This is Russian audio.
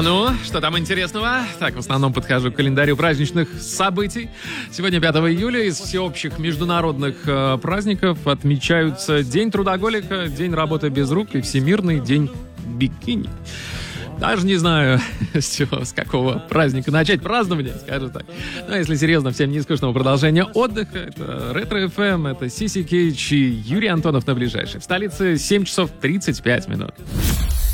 Ну, что там интересного? Так, в основном подхожу к календарю праздничных событий. Сегодня 5 июля из всеобщих международных праздников отмечаются День трудоголика, День работы без рук и Всемирный день бикини. Даже не знаю, с какого праздника начать празднование, скажу так. Но если серьезно, всем нескучного продолжения отдыха. Это Ретро ФМ, это Сиси Кейдж и Юрий Антонов на ближайший. В столице 7 часов 35 минут.